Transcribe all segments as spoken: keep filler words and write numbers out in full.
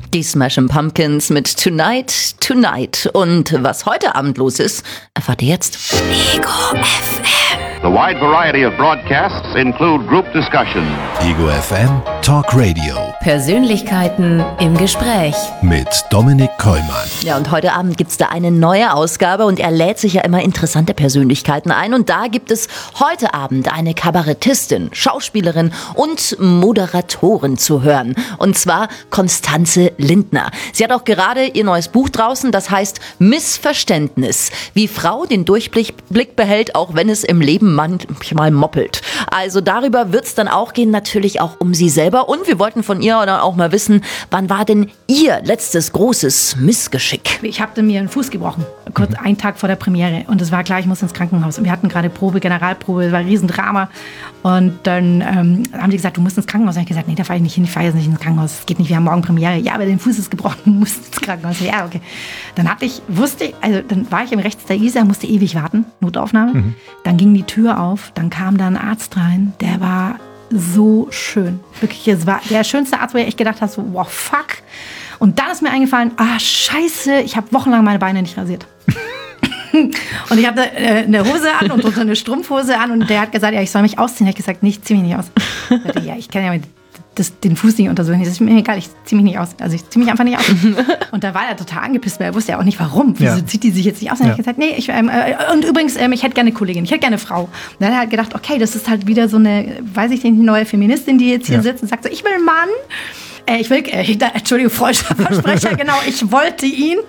Die Smashing Pumpkins mit Tonight, Tonight. Und was heute Abend los ist, erfahrt ihr jetzt. Ego F M. The wide variety of broadcasts include group discussions. Ego F M Talk Radio. Persönlichkeiten im Gespräch. Mit Dominik Kollmann. Ja, und heute Abend gibt's da eine neue Ausgabe und er lädt sich ja immer interessante Persönlichkeiten ein. Und da gibt es heute Abend eine Kabarettistin, Schauspielerin und Moderatorin zu hören. Und zwar Constanze Lindner. Sie hat auch gerade ihr neues Buch draußen, das heißt Missverständnis. Wie Frau den Durchblick Blick behält, auch wenn es im Leben manchmal moppelt. Also darüber wird's dann auch gehen, natürlich auch um sie selber. Und wir wollten von ihr dann auch mal wissen, wann war denn ihr letztes großes Missgeschick? Ich hatte mir einen Fuß gebrochen, kurz einen Tag vor der Premiere. Und es war klar, ich muss ins Krankenhaus. Und wir hatten gerade Probe, Generalprobe, es war ein Riesendrama. Und dann ähm, haben die gesagt, du musst ins Krankenhaus. Und ich habe gesagt, nee, da fahre ich nicht hin, ich fahre jetzt nicht ins Krankenhaus. Es geht nicht, wir haben morgen Premiere. Ja, aber dein Fuß ist gebrochen, du musst ins Krankenhaus. Ja, okay. Dann hatte ich, wusste, also dann war ich im rechts der Isar, musste ewig warten, Notaufnahme. Mhm. Dann ging die Tür auf, dann kam da ein Arzt rein, der war so schön. Wirklich, es war der schönste Arzt, wo ich echt gedacht habe, so, wow, fuck. Und dann ist mir eingefallen, ah, scheiße, ich habe wochenlang meine Beine nicht rasiert. Und ich hatte äh, eine Hose an und drunter eine Strumpfhose an und der hat gesagt, ja, ich soll mich ausziehen. Ich habe gesagt, nee, ich zieh mich nicht aus. Ich sagte, ja, ich kann ja das, den Fuß nicht untersuchen. Das ist mir egal, ich zieh mich nicht aus. Also ich zieh mich einfach nicht aus. Und da war er total angepisst, weil er wusste ja auch nicht, warum. Wieso ja. zieht die sich jetzt nicht aus? Und ja. ich gesagt, nee, ich, ähm, äh, und übrigens, ähm, ich hätte gerne eine Kollegin, ich hätte gerne eine Frau. Und dann hat er halt gedacht, okay, das ist halt wieder so eine, weiß ich nicht, neue Feministin, die jetzt hier ja. sitzt und sagt so, ich will einen Mann. Äh, ich will, äh, Entschuldigung, falscher Versprecher, genau, ich wollte ihn.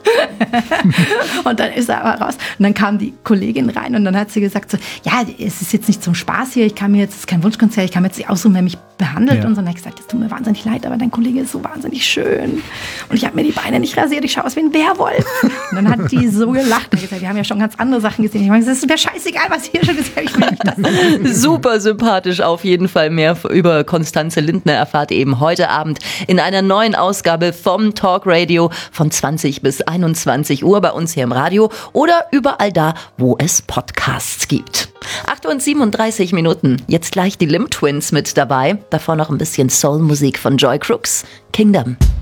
Und dann ist er aber raus. Und dann kam die Kollegin rein und dann hat sie gesagt so, ja, es ist jetzt nicht zum Spaß hier, ich kann mir jetzt, es ist kein Wunschkonzert, ich kann mir jetzt nicht aussuchen, wer mich behandelt. Ja. Und so. Und dann habe ich gesagt, es tut mir wahnsinnig leid, aber dein Kollege ist so wahnsinnig schön. Und ich habe mir die Beine nicht rasiert, ich schaue aus wie ein Werwolf. Und dann hat die so gelacht und gesagt, wir haben ja schon ganz andere Sachen gesehen. Ich meine, es ist mir scheißegal, was hier schon ist, ich will nicht das. Super sympathisch, auf jeden Fall. Mehr über Constanze Lindner erfahrt ihr eben heute Abend in einer neuen Ausgabe vom Talk Radio von zwanzig bis einundzwanzig Uhr bei uns hier im Radio oder überall da, wo es Podcasts gibt. acht Uhr siebenunddreißig Minuten. Jetzt gleich die Limb Twins mit dabei. Davor noch ein bisschen Soul-Musik von Joy Crooks. Kingdom.